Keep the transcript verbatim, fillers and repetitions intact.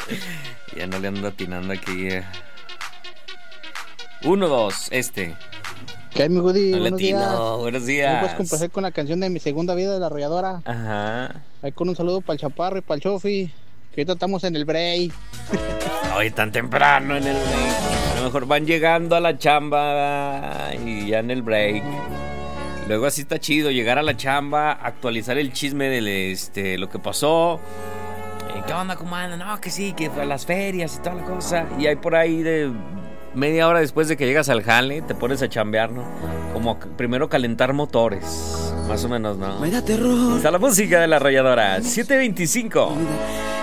Ya no le ando atinando aquí. Eh. Uno, dos, este. ¿Qué hay, mi Goody? No Buenos días. latino, buenos días. ¿Me puedes complacer con la canción de Mi Segunda Vida de La Arrolladora? Ajá. Ahí con un saludo para el Chaparro y para el Chofi, que ahorita estamos en el break. Hoy tan temprano en el break. A lo mejor van llegando a la chamba y ya en el break. Luego así está chido llegar a la chamba, actualizar el chisme de este, lo que pasó. ¿Qué onda, cómo anda? No, que sí, que fue a las ferias y toda la cosa. Y hay por ahí de media hora después de que llegas al jale, te pones a chambear, ¿no? Como primero calentar motores, más o menos, ¿no? Me da terror. Está la música de La Arrolladora, siete veinticinco.